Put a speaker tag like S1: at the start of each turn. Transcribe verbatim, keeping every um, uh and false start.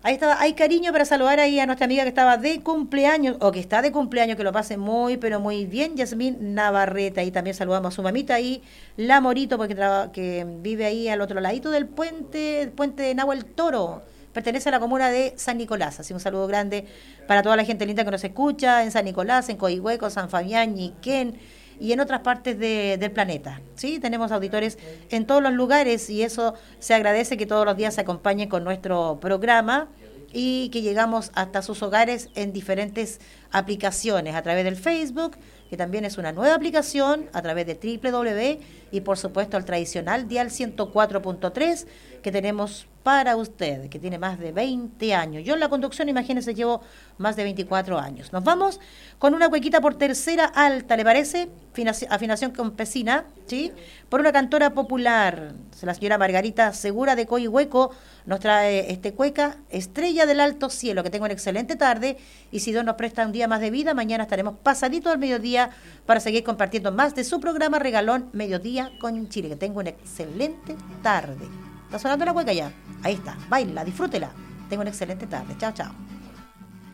S1: Ahí estaba, hay cariño para saludar ahí a nuestra amiga que estaba de cumpleaños, o que está de cumpleaños, que lo pase muy, pero muy bien, Yasmín Navarrete. Ahí también saludamos a su mamita ahí, la Morito, porque traba- que vive ahí al otro ladito del puente, el puente de Nahuel Toro. Pertenece a la comuna de San Nicolás. Así un saludo grande para toda la gente linda que nos escucha en San Nicolás, en Coihueco, San Fabián, Ñiquén y en otras partes de- del planeta. Sí, tenemos auditores en todos los lugares y eso se agradece que todos los días se acompañen con nuestro programa y que llegamos hasta sus hogares en diferentes aplicaciones, a través del Facebook, que también es una nueva aplicación, a través de doble u doble u doble u y por supuesto el tradicional Dial ciento cuatro punto tres que tenemos para usted, que tiene más de veinte años. Yo en la conducción, imagínense, llevo más de veinticuatro años. Nos vamos con una cuequita por tercera alta, ¿le parece? Finaci- Afinación campesina, ¿sí? Por una cantora popular, la señora Margarita Segura de Coihueco, nos trae este cueca, Estrella del Alto Cielo. Que tenga una excelente tarde y si Dios nos presta un día más de vida, mañana estaremos pasadito al mediodía para seguir compartiendo más de su programa Regalón Mediodía con Chile. Que tenga una excelente tarde. ¿Está sonando la cueca ya? Ahí está, baila, disfrútela. Tenga una excelente tarde. Chao, chao.